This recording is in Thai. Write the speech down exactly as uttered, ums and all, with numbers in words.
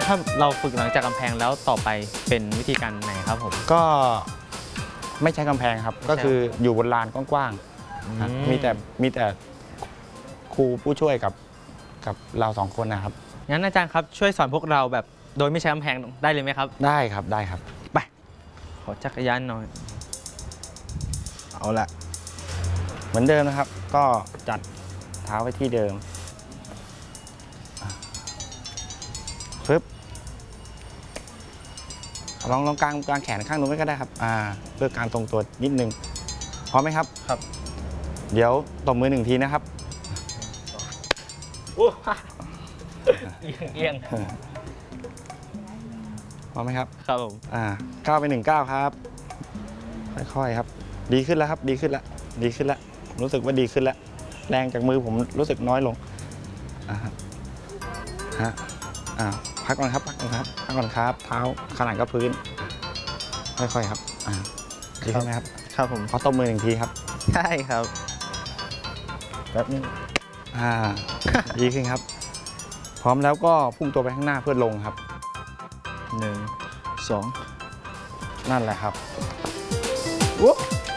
ถ้าเราฝึกหลังจากกำแพงแล้วต่อไปเป็นวิธีการไหนครับผมก็ไม่ใช้กำแพงครับก็คืออยู่บนลานกว้างๆมีแต่มีแต่ครูผู้ช่วยกับกับเราสองคนนะครับงั้นอาจารย์ครับช่วยสอนพวกเราแบบโดยไม่ใช้กำแพงได้เลยไหมครับได้ครับได้ครับไปขอจักรยานหน่อยเอาละเหมือนเดิมนะครับก็จัดเท้าไว้ที่เดิมปึ๊บลองลองกางกางแขนข้างนู้นก็ได้ครับอ่าเพื่อการตรงตัวนิดนึงพร้อมไหมครับครับเดี๋ยวตบมือหนึ่งทีนะครับโอ้เอียงพร้อมไหมครับครับผมอ่าก้าวไปหนึ่งก้าวครับค่อยๆครับดีขึ้นแล้วครับดีขึ้นแล้วดีขึ้นแล้วรู้สึกว่าดีขึ้นแล้วแรงจากมือผมรู้สึกน้อยลงอ่าฮะฮะอ่าพักก่อนครับพักก่อนครับพักก่อนครับเท้าขนาดกับพื้นค่อยๆครับอ่าดีขึ้นไหมครับครับผมขอตบมือหนึ่งทีครับใช่ครับแป๊บนึงอ่าดีขึ้นครับพร้อมแล้วก็พุ่งตัวไปข้างหน้าเพื่อลงครับหนึ่งสองนั่นแหละครับ